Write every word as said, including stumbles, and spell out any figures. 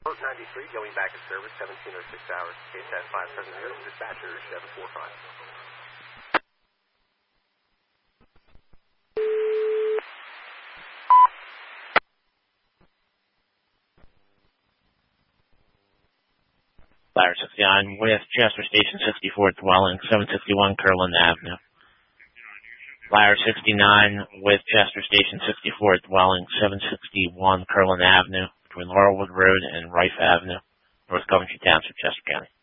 Boat ninety-three going back in service, seventeen oh six hours. K S A T five seven zero, dispatcher seven four five. Flyer sixty-nine with Chester Station sixty-four dwelling, seven sixty-one Curlin Avenue. Flyer sixty-nine with Chester Station sixty-four dwelling, seven sixty-one Curlin Avenue, between Laurelwood Road and Rife Avenue, North Coventry Township, Chester County.